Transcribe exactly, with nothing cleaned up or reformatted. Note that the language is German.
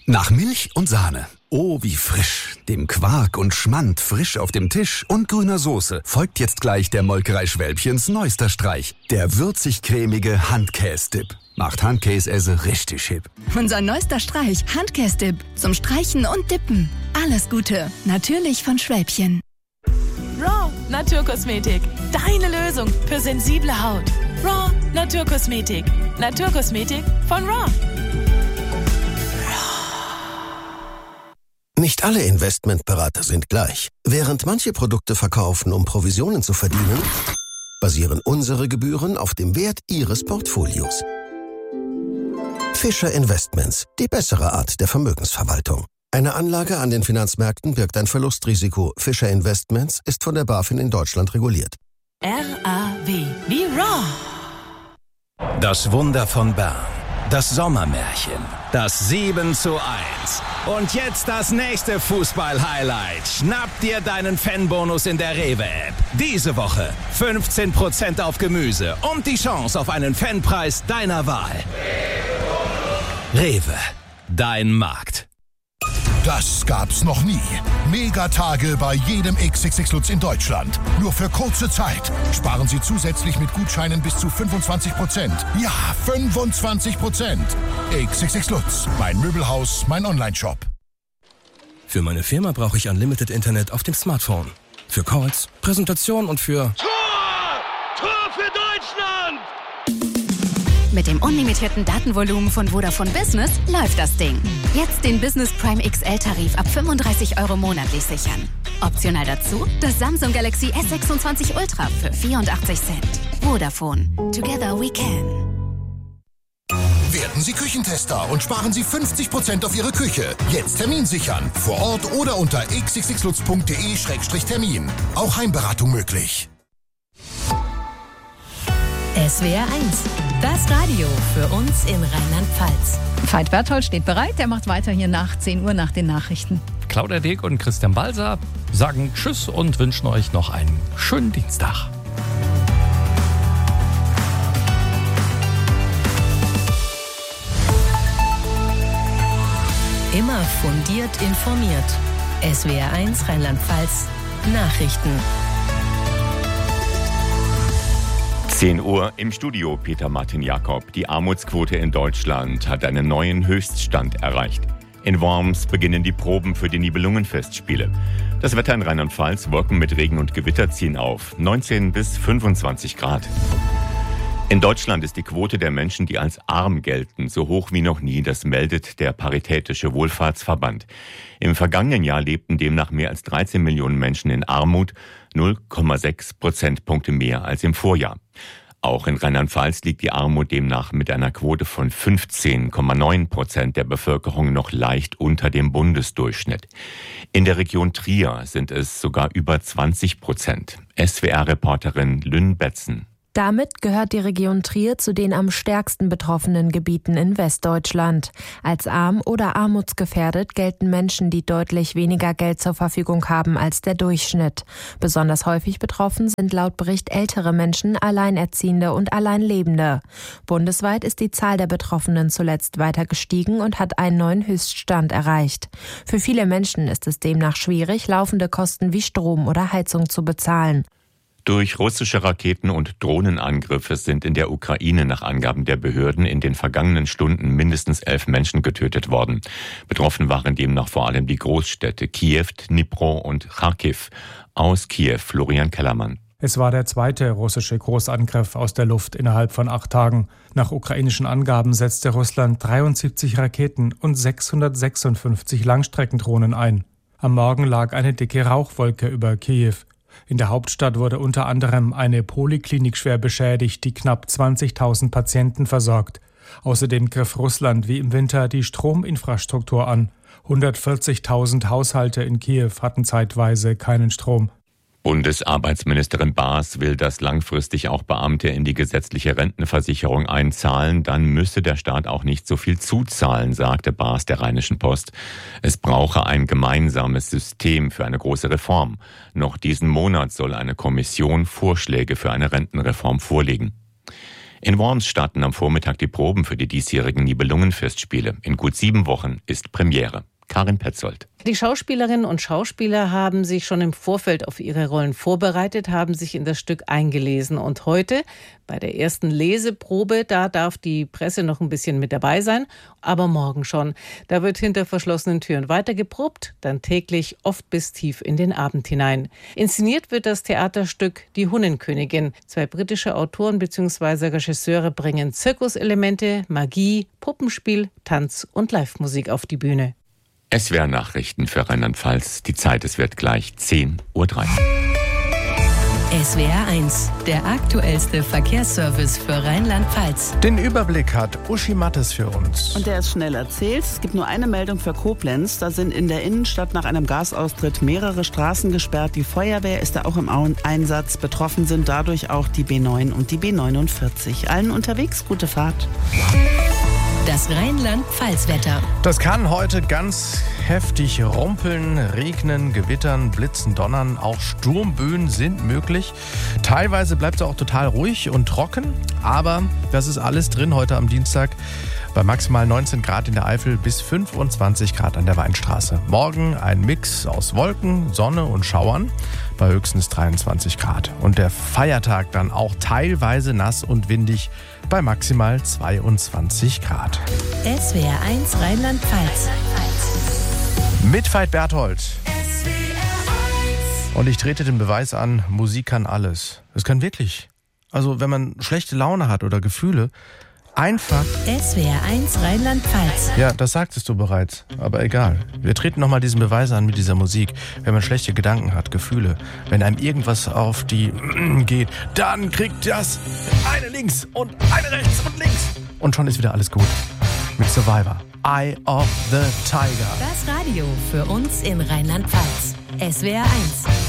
Nach Milch und Sahne. Oh, wie frisch. Dem Quark und Schmand frisch auf dem Tisch und grüner Soße folgt jetzt gleich der Molkerei Schwälbchens neuester Streich. Der würzig-cremige Handkäse-Dip. Macht Handkäse richtig hip. Unser neuester Streich, Handkäse-Dip. Zum Streichen und Dippen. Alles Gute. Natürlich von Schwälbchen. Raw Naturkosmetik. Deine Lösung für sensible Haut. Raw Naturkosmetik. Naturkosmetik von Raw. Nicht alle Investmentberater sind gleich. Während manche Produkte verkaufen, um Provisionen zu verdienen, basieren unsere Gebühren auf dem Wert Ihres Portfolios. Fischer Investments, die bessere Art der Vermögensverwaltung. Eine Anlage an den Finanzmärkten birgt ein Verlustrisiko. Fischer Investments ist von der BaFin in Deutschland reguliert. R A W wie Raw. Das Wunder von Bern. Das Sommermärchen. Das sieben zu eins. Und jetzt das nächste Fußball-Highlight. Schnapp dir deinen Fanbonus in der Rewe-App. Diese Woche fünfzehn Prozent auf Gemüse und die Chance auf einen Fanpreis deiner Wahl. Rewe, dein Markt. Das gab's noch nie. Megatage bei jedem X X X Lutz in Deutschland. Nur für kurze Zeit. Sparen Sie zusätzlich mit Gutscheinen bis zu fünfundzwanzig Prozent. Ja, fünfundzwanzig Prozent. X X X Lutz. Mein Möbelhaus, mein Onlineshop. Für meine Firma brauche ich Unlimited Internet auf dem Smartphone. Für Calls, Präsentation und für... Tor! Tor für Deutschland! Mit dem unlimitierten Datenvolumen von Vodafone Business läuft das Ding. Jetzt den Business Prime X L-Tarif ab fünfunddreißig Euro monatlich sichern. Optional dazu das Samsung Galaxy S sechsundzwanzig Ultra für vierundachtzig Cent. Vodafone. Together we can. Werden Sie Küchentester und sparen Sie fünfzig Prozent auf Ihre Küche. Jetzt Termin sichern. Vor Ort oder unter x x x lutz punkt d e Schrägstrich Termin. Auch Heimberatung möglich. S W R eins, das Radio für uns in Rheinland-Pfalz. Veit Berthold steht bereit, der macht weiter hier nach zehn Uhr nach den Nachrichten. Claudia Deek und Christian Balser sagen Tschüss und wünschen euch noch einen schönen Dienstag. Immer fundiert informiert. S W R eins Rheinland-Pfalz Nachrichten. zehn Uhr im Studio, Peter Martin Jakob. Die Armutsquote in Deutschland hat einen neuen Höchststand erreicht. In Worms beginnen die Proben für die Nibelungenfestspiele. Das Wetter in Rheinland-Pfalz, Wolken mit Regen und Gewitter ziehen auf. neunzehn bis fünfundzwanzig Grad. In Deutschland ist die Quote der Menschen, die als arm gelten, so hoch wie noch nie. Das meldet der Paritätische Wohlfahrtsverband. Im vergangenen Jahr lebten demnach mehr als dreizehn Millionen Menschen in Armut, null Komma sechs Prozentpunkte mehr als im Vorjahr. Auch in Rheinland-Pfalz liegt die Armut demnach mit einer Quote von fünfzehn Komma neun Prozent der Bevölkerung noch leicht unter dem Bundesdurchschnitt. In der Region Trier sind es sogar über zwanzig Prozent. S W R-Reporterin Lynn Betzen. Damit gehört die Region Trier zu den am stärksten betroffenen Gebieten in Westdeutschland. Als arm oder armutsgefährdet gelten Menschen, die deutlich weniger Geld zur Verfügung haben als der Durchschnitt. Besonders häufig betroffen sind laut Bericht ältere Menschen, Alleinerziehende und Alleinlebende. Bundesweit ist die Zahl der Betroffenen zuletzt weiter gestiegen und hat einen neuen Höchststand erreicht. Für viele Menschen ist es demnach schwierig, laufende Kosten wie Strom oder Heizung zu bezahlen. Durch russische Raketen- und Drohnenangriffe sind in der Ukraine nach Angaben der Behörden in den vergangenen Stunden mindestens elf Menschen getötet worden. Betroffen waren demnach vor allem die Großstädte Kiew, Dnipro und Charkiw. Aus Kiew, Florian Kellermann. Es war der zweite russische Großangriff aus der Luft innerhalb von acht Tagen. Nach ukrainischen Angaben setzte Russland dreiundsiebzig Raketen und sechshundertsechsundfünfzig Langstreckendrohnen ein. Am Morgen lag eine dicke Rauchwolke über Kiew. In der Hauptstadt wurde unter anderem eine Poliklinik schwer beschädigt, die knapp zwanzigtausend Patienten versorgt. Außerdem griff Russland wie im Winter die Strominfrastruktur an. hundertvierzigtausend Haushalte in Kiew hatten zeitweise keinen Strom. Bundesarbeitsministerin Baas will, dass langfristig auch Beamte in die gesetzliche Rentenversicherung einzahlen. Dann müsse der Staat auch nicht so viel zuzahlen, sagte Baas der Rheinischen Post. Es brauche ein gemeinsames System für eine große Reform. Noch diesen Monat soll eine Kommission Vorschläge für eine Rentenreform vorlegen. In Worms starten am Vormittag die Proben für die diesjährigen Nibelungenfestspiele. In gut sieben Wochen ist Premiere. Karin Petzold. Die Schauspielerinnen und Schauspieler haben sich schon im Vorfeld auf ihre Rollen vorbereitet, haben sich in das Stück eingelesen. Und heute, bei der ersten Leseprobe, da darf die Presse noch ein bisschen mit dabei sein, aber morgen schon. Da wird hinter verschlossenen Türen weiter geprobt, dann täglich, oft bis tief in den Abend hinein. Inszeniert wird das Theaterstück Die Hunnenkönigin. Zwei britische Autoren bzw. Regisseure bringen Zirkuselemente, Magie, Puppenspiel, Tanz und Live-Musik auf die Bühne. S W R-Nachrichten für Rheinland-Pfalz. Die Zeit, es wird gleich zehn Uhr drei. S W R eins, der aktuellste Verkehrsservice für Rheinland-Pfalz. Den Überblick hat Uschi Mattes für uns. Und der ist schnell erzählt. Es gibt nur eine Meldung für Koblenz. Da sind in der Innenstadt nach einem Gasaustritt mehrere Straßen gesperrt. Die Feuerwehr ist da auch im Einsatz. Betroffen sind dadurch auch die B neun und die B neunundvierzig. Allen unterwegs gute Fahrt. Das Rheinland-Pfalz-Wetter. Das kann heute ganz heftig rumpeln, regnen, gewittern, blitzen, donnern. Auch Sturmböen sind möglich. Teilweise bleibt es auch total ruhig und trocken. Aber das ist alles drin heute am Dienstag. Bei maximal neunzehn Grad in der Eifel bis fünfundzwanzig Grad an der Weinstraße. Morgen ein Mix aus Wolken, Sonne und Schauern bei höchstens dreiundzwanzig Grad. Und der Feiertag dann auch teilweise nass und windig bei maximal zweiundzwanzig Grad. S W R eins Rheinland-Pfalz. Mit Veit Berthold. Und ich trete den Beweis an, Musik kann alles. Es kann wirklich. Also wenn man schlechte Laune hat oder Gefühle, einfach. S W R eins Rheinland-Pfalz. Ja, das sagtest du bereits, aber egal. Wir treten nochmal diesen Beweis an mit dieser Musik. Wenn man schlechte Gedanken hat, Gefühle, wenn einem irgendwas auf die geht, dann kriegt das eine links und eine rechts und links. Und schon ist wieder alles gut. Mit Survivor. Eye of the Tiger. Das Radio für uns in Rheinland-Pfalz. S W R eins.